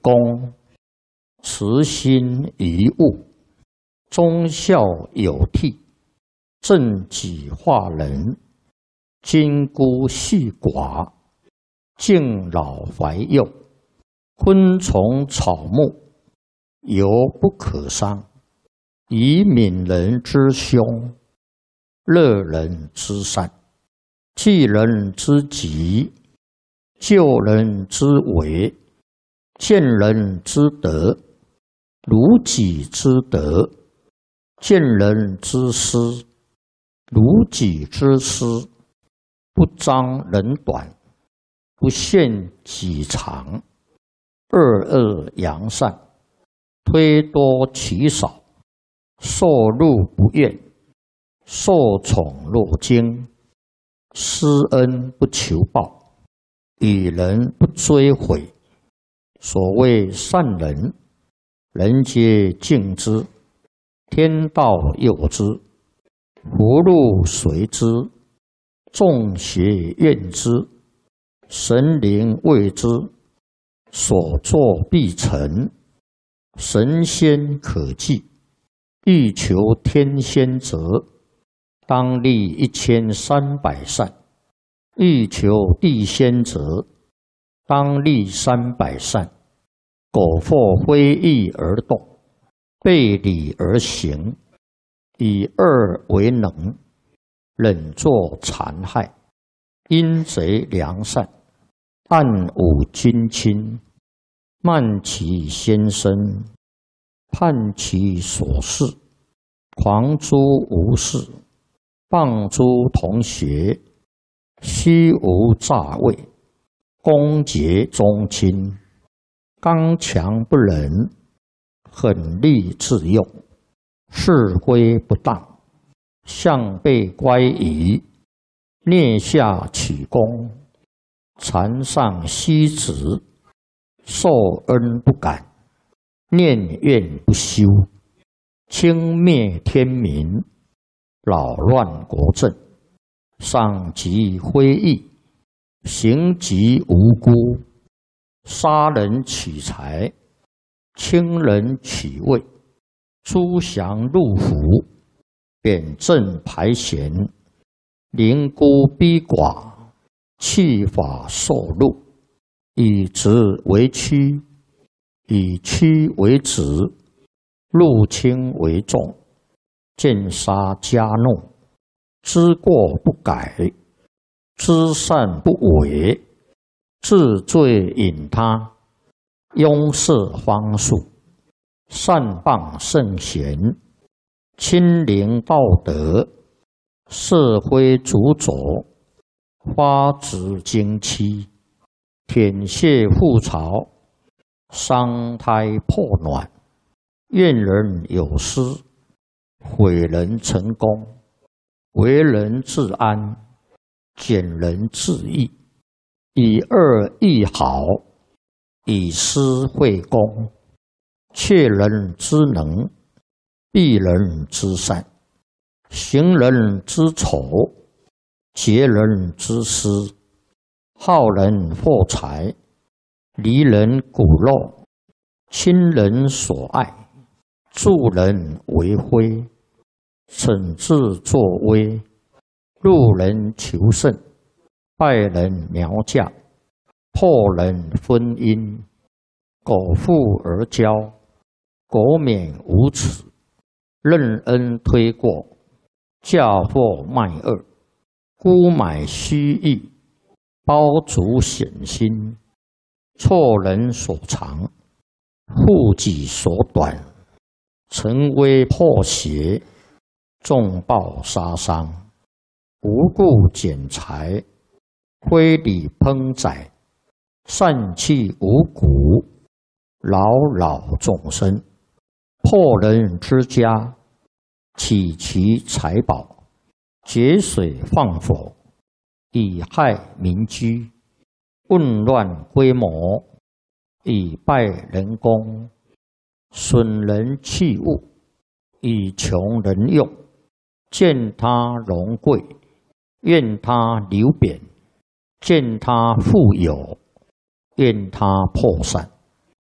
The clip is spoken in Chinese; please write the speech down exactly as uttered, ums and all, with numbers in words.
公，慈心怡物，忠孝有悌，正己化人，金孤细寡，敬老怀幼，昆虫草木，犹不可伤，以悯人之凶，乐人之善，济人之急，救人之危，见人之德，如己之德，见人之失，如己之失，不彰人短，不限己长，恶恶扬善，推多其少，受禄不怨，受宠若惊，施恩不求报，与人不追悔。所谓善人，人皆敬之，天道佑之，福禄随之，众邪怨之，神灵畏之，所作必成，神仙可祭。欲求天仙者，当立一千三百善；欲求地仙者，当立三百善。苟或非义而动，背礼而行，以恶为能，忍作残害，阴贼良善，暗忤君亲，慢其先生，叛其所事，狂诸无事，谤诸同学，虚无诈伪，恭结宗亲，刚强不仁，狠戾自用，是非不当，向背乖疑，蹑下取功，残上息职，受恩不感，念怨不休，轻蔑天民，扰乱国政，伤及非义，刑及无辜，杀人取财，轻人取位，诛降入府，贬正排贤，凌孤逼寡，弃法受禄，以直为屈，以屈为直，入轻为重，见杀加怒，知过不改，知善不为，治罪引他，拥塞方术，善谤圣贤，亲临道德，社会主佐，发指经期，舔血覆巢，伤胎破卵，怨人有失，毁人成功，为人自安，减人自益，以恶易好，以私会公，窃人之能，避人之善，行人之丑，劫人之私，好人获财，离人骨肉，亲人所爱，助人为非，惩治作威，路人求胜，败人苗嫁，破人婚姻，苟富而骄，苟免无耻，任恩推过，嫁祸卖恶，沽买虚意，包足险心，错人所长，护己所短，成威破邪，重暴杀伤，无故减财，非礼烹宰，散弃五谷，扰扰众生，破人之家，起其财宝，节水放火，以害民居，混乱规模，以败人功，损人器物，以穷人用，见他荣贵，愿他流贬，见他富有，愿他破散。